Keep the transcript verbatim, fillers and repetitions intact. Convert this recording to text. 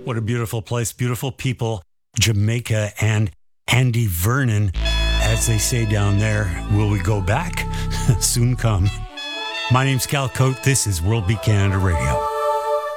What a beautiful place, beautiful people, Jamaica and Andy Vernon. As they say down there, will we go back? Soon come. My name's Cal Cote. This is World Beat Canada Radio.